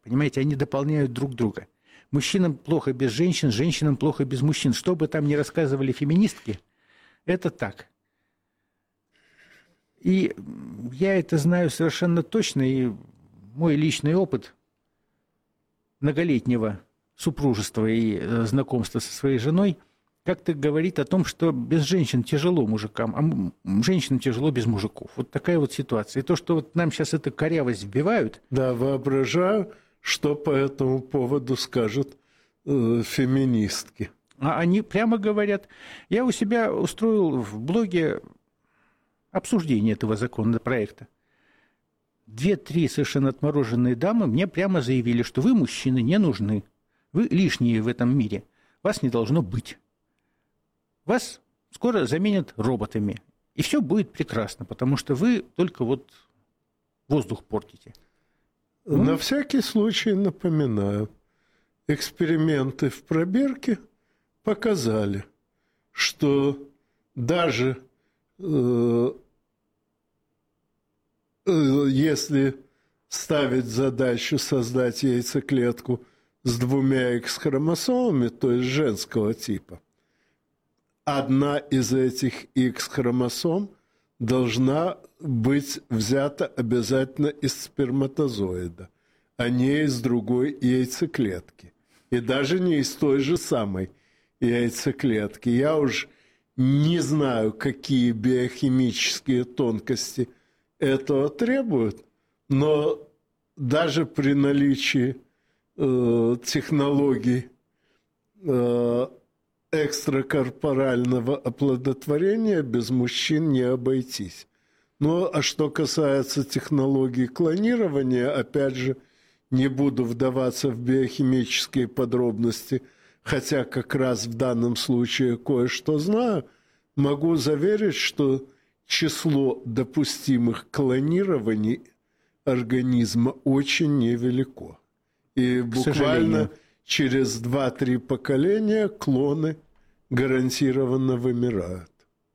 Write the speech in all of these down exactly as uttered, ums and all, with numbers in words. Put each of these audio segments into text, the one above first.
Понимаете, они дополняют друг друга. Мужчинам плохо без женщин, женщинам плохо без мужчин. Что бы там ни рассказывали феминистки, это так. И я это знаю совершенно точно, и мой личный опыт многолетнего супружества и знакомства со своей женой как-то говорит о том, что без женщин тяжело мужикам, а женщинам тяжело без мужиков. Вот такая вот ситуация. И то, что вот нам сейчас эту корявость вбивают... Да, воображаю, что по этому поводу скажут э, феминистки. А они прямо говорят... Я у себя устроил в блоге обсуждение этого законопроекта. Две-три совершенно отмороженные дамы мне прямо заявили, что вы, мужчины, не нужны. Вы лишние в этом мире. Вас не должно быть. Вас скоро заменят роботами. И все будет прекрасно, потому что вы только вот воздух портите. На ну, всякий случай напоминаю. Эксперименты в пробирке показали, что даже э, э, если ставить задачу создать яйцеклетку с двумя Х-хромосомами, то есть женского типа, одна из этих Х-хромосом должна быть взята обязательно из сперматозоида, а не из другой яйцеклетки. И даже не из той же самой яйцеклетки. Я уж не знаю, какие биохимические тонкости этого требуют, но даже при наличии э, технологий э, экстракорпорального оплодотворения без мужчин не обойтись. Ну, а что касается технологий клонирования, опять же, не буду вдаваться в биохимические подробности, хотя как раз в данном случае кое-что знаю, могу заверить, что число допустимых клонирований организма очень невелико. И буквально через два-три поколения клоны гарантированно вымирают.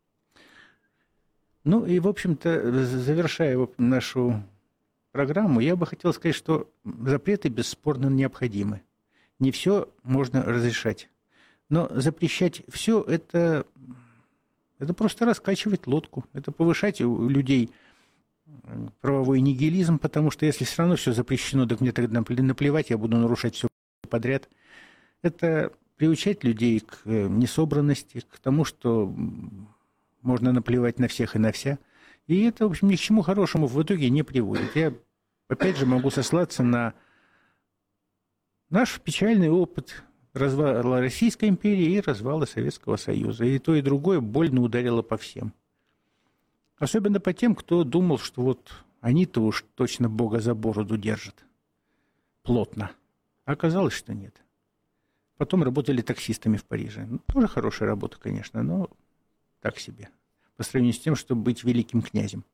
Ну и, в общем-то, завершая нашу программу, я бы хотел сказать, что запреты бесспорно необходимы. Не все можно разрешать. Но запрещать все – это, это просто раскачивать лодку. Это повышать у людей правовой нигилизм, потому что если все равно все запрещено, так мне тогда наплевать, я буду нарушать все подряд. Это приучать людей к несобранности, к тому, что можно наплевать на всех и на вся. И это, в общем, ни к чему хорошему в итоге не приводит. Я, опять же, могу сослаться на наш печальный опыт развала Российской империи и развала Советского Союза. И то, и другое больно ударило по всем. Особенно по тем, кто думал, что вот они-то уж точно Бога за бороду держат. Плотно. А оказалось, что нет. Потом работали таксистами в Париже. Ну, тоже хорошая работа, конечно, но так себе. По сравнению с тем, чтобы быть великим князем.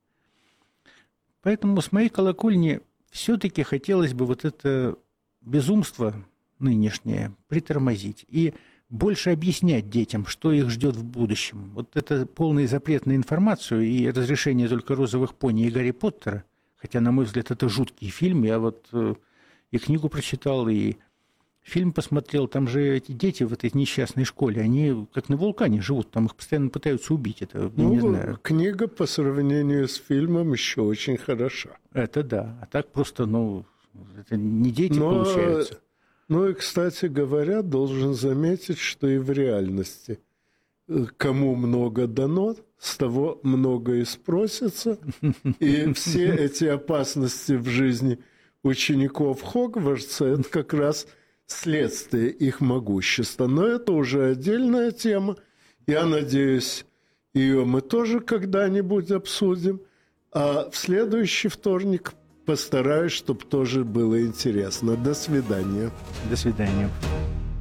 Поэтому с моей колокольни все-таки хотелось бы вот это безумство нынешнее притормозить и больше объяснять детям, что их ждет в будущем. Вот это полный запрет на информацию и разрешение только «Розовых пони» и «Гарри Поттера», хотя, на мой взгляд, это жуткий фильм. Я вот и книгу прочитал, и фильм посмотрел. Там же эти дети в этой несчастной школе, они как на вулкане живут, там их постоянно пытаются убить. Это, я ну, не знаю. Книга по сравнению с фильмом еще очень хороша. Это да. А так просто, ну, это не дети Но, получаются. Ну и, кстати говоря, должен заметить, что и в реальности кому много дано, с того много и спросится. И все эти опасности в жизни учеников Хогвартса – это как раз следствие их могущества. Но это уже отдельная тема. Я надеюсь, ее мы тоже когда-нибудь обсудим. А в следующий вторник постараюсь, чтобы тоже было интересно. До свидания. До свидания.